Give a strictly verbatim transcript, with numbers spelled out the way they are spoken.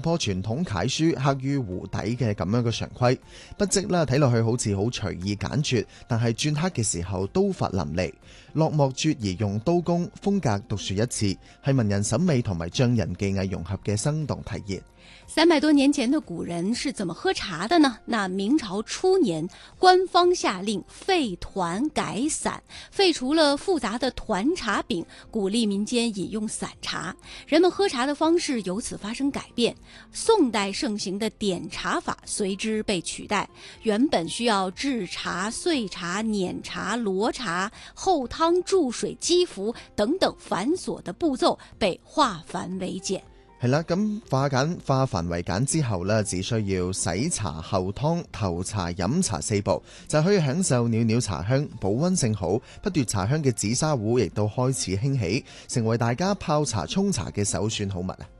課傳統楷書刻於壺底嘅咁樣嘅常規，筆跡啦睇落去好似好隨意簡拙，但係篆刻嘅時候刀法淋漓，落墨絕而用刀工，風格獨樹一幟，係文人審美同埋匠人技藝融合嘅生動體現。 三百多年前的古人是怎麼喝茶的呢？那明朝初年，官方下令廢團改散，廢除了複雜的團茶餅，鼓勵民間飲用散茶，人們喝茶的方式由此發生改變。宋代盛行的點茶法隨之被取代，原本需要製茶、碎茶、碾茶、羅茶、後湯、注水、積浮等等繁瑣的步驟被化繁為簡。 係啦，咁化簡化繁為簡之後呢，只需要洗茶、後湯、投茶、飲茶四步，就可以享受裊裊茶香，保溫性好。不奪茶香嘅紫砂壺亦都開始興起，成為大家泡茶沖茶嘅首選好物啊！